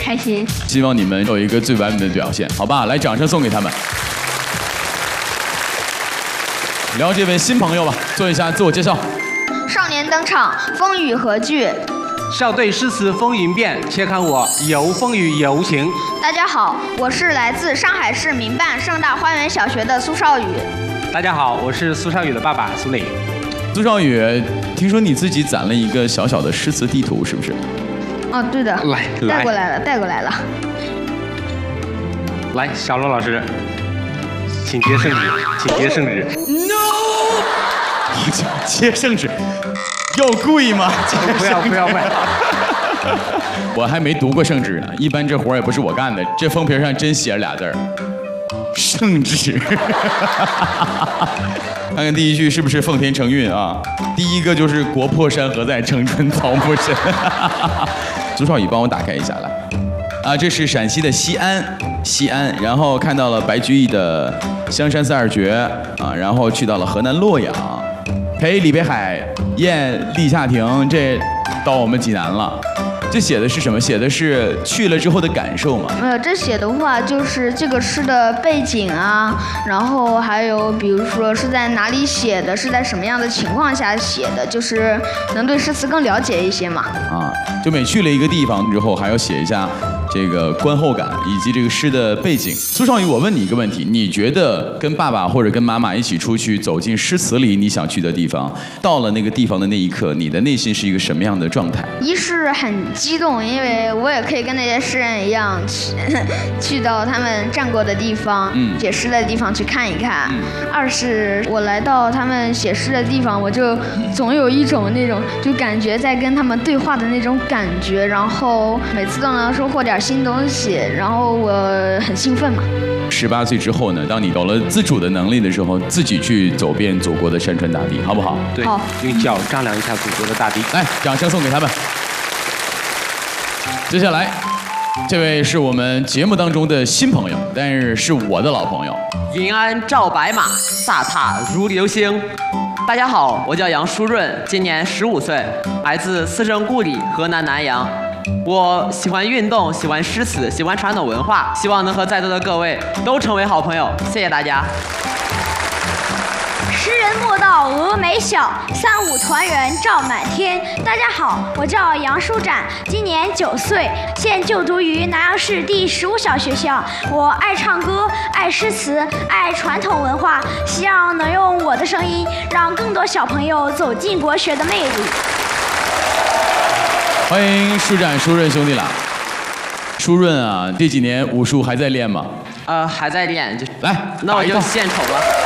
开心。 希望你们有一个最完美的表现，好吧？来，掌声送给他们。聊这位新朋友吧，做一下自我介绍。 少年登场，风雨何惧？ 校队诗词风云变，且看我游风雨游情。 大家好，我是来自上海市民办盛大花园小学的苏少宇。 大家好，我是苏少宇的爸爸苏磊。 苏少宇，听说你自己攒了一个小小的诗词地图，是不是？ 哦，对的。带过来了。 来，小罗老师，请接圣旨。 No， 接圣旨，要跪吗？ 不要。 我还没读过圣旨呢，一般这活也不是我干的。这封皮上真写了俩字儿，圣旨。看看第一句是不是奉天承运啊？第一个就是国破山河在，城春草木深。苏少宇帮我打开一下来。啊，这是陕西的西安，然后看到了白居易的《香山四二绝》啊，然后去到了河南洛阳，陪李北海宴历下亭，这到我们济南了。这写的是什么？写的是去了之后的感受吗？ 这写的话就是这个诗的背景啊，然后还有比如说是在哪里写的，是在什么样的情况下写的，就是能对诗词更了解一些嘛。 啊，就每去了一个地方之后，还要写一下这个观后感以及这个诗的背景。苏少宇，我问你一个问题，你觉得跟爸爸或者跟妈妈一起出去走进诗词里你想去的地方，到了那个地方的那一刻，你的内心是一个什么样的状态？ 一是很激动，因为我也可以跟那些诗人一样去到他们站过的地方，写诗的地方去看一看。二是我来到他们写诗的地方，我就总有一种那种就感觉在跟他们对话的那种感觉，然后每次都能收获点新东西，然后我很兴奋嘛。 18岁之后呢，当你有了自主的能力的时候，自己去走遍祖国的山川大地，好不好？ 对，用脚丈量一下祖国的大地。 来，掌声送给他们。接下来，这位是我们节目当中的新朋友，但是是我的老朋友。 云安照白马，飒沓如流星。大家好，我叫杨书润，今年15岁，来自四声故里河南南阳。我喜欢运动，喜欢诗词，喜欢传统文化，希望能和在座的各位都成为好朋友。谢谢大家。 诗人莫道峨眉晓，35团圆照满天。大家好，我叫杨舒展，今年9岁，现就读于南阳市第15小学校。我爱唱歌，爱诗词，爱传统文化，希望能用我的声音，让更多小朋友走进国学的魅力。 欢迎舒展、舒润兄弟俩。舒润啊，这几年武术还在练吗？ 还在练，就来， 那我就献丑了。